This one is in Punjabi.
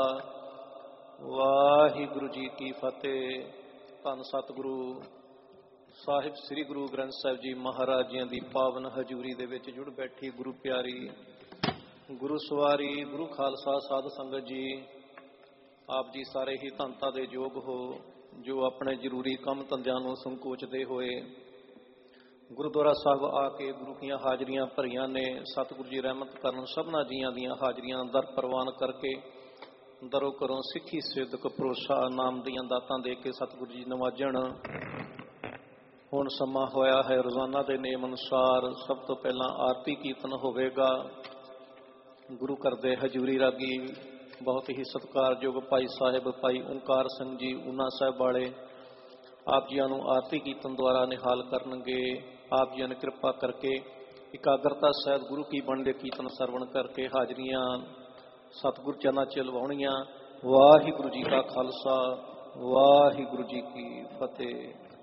ਵਾਹਿਗੁਰੂ ਜੀ ਕੀ ਫਤਿਹ। ਧੰਨ ਸਤਿਗੁਰੂ ਸਾਹਿਬ ਸ੍ਰੀ ਗੁਰੂ ਗ੍ਰੰਥ ਸਾਹਿਬ ਜੀ ਮਹਾਰਾਜ ਜੀਆਂ ਦੀ ਪਾਵਨ ਹਜ਼ੂਰੀ ਦੇ ਵਿੱਚ ਜੁੜ ਬੈਠੀ ਗੁਰੂ ਪਿਆਰੀ, ਗੁਰੂ ਸਵਾਰੀ, ਗੁਰੂ ਖਾਲਸਾ ਸਾਧ ਸੰਗਤ ਜੀ, ਆਪ ਜੀ ਸਾਰੇ ਹੀ ਧੰਨਤਾ ਦੇ ਯੋਗ ਹੋ ਜੋ ਆਪਣੇ ਜ਼ਰੂਰੀ ਕੰਮ ਧੰਦਿਆਂ ਨੂੰ ਸੰਕੋਚਦੇ ਹੋਏ ਗੁਰਦੁਆਰਾ ਸਾਹਿਬ ਆ ਕੇ ਗੁਰੂ ਦੀਆਂ ਹਾਜ਼ਰੀਆਂ ਭਰੀਆਂ ਨੇ। ਸਤਿਗੁਰੂ ਜੀ ਰਹਿਮਤ ਕਰਨ ਸਭਨਾ ਜੀਆਂ ਦੀਆਂ ਹਾਜ਼ਰੀਆਂ ਦਰ ਪ੍ਰਵਾਨ ਕਰਕੇ ਦਰੋਂ ਘਰੋਂ ਸਿੱਖੀ ਸਿੱਧਕ ਭਰੋਸਾ ਨਾਮ ਦੀਆਂ ਦਾਤਾਂ ਦੇ ਕੇ ਸਤਿਗੁਰੂ ਜੀ ਨਵਾਜਣ। ਹੁਣ ਸਮਾਂ ਹੋਇਆ ਹੈ ਰੋਜ਼ਾਨਾ ਦੇ ਨੇਮ ਅਨੁਸਾਰ ਸਭ ਤੋਂ ਪਹਿਲਾਂ ਆਰਤੀ ਕੀਰਤਨ ਹੋਵੇਗਾ। ਗੁਰੂ ਘਰ ਦੇ ਹਜ਼ੂਰੀ ਰਾਗੀ ਬਹੁਤ ਹੀ ਸਤਿਕਾਰਯੋਗ ਭਾਈ ਸਾਹਿਬ ਭਾਈ ਓਂਕਾਰ ਸਿੰਘ ਜੀ ਊਨਾ ਸਾਹਿਬ ਵਾਲੇ ਆਪ ਜੀਆਂ ਨੂੰ ਆਰਤੀ ਕੀਰਤਨ ਦੁਆਰਾ ਨਿਹਾਲ ਕਰਨਗੇ। ਆਪ ਜੀਆਂ ਨੇ ਕਿਰਪਾ ਕਰਕੇ ਇਕਾਗਰਤਾ ਸਹਿਤ ਗੁਰੂ ਕੀ ਬਣਦੇ ਕੀਰਤਨ ਸਰਵਣ ਕਰਕੇ ਹਾਜ਼ਰੀਆਂ ਸਤਿਗੁਰ ਚਰਨਾਂ 'ਚ ਲਵਾਉਣੀਆਂ। ਵਾਹਿਗੁਰੂ ਜੀ ਕਾ ਖਾਲਸਾ, ਵਾਹਿਗੁਰੂ ਜੀ ਕੀ ਫਤਿਹ।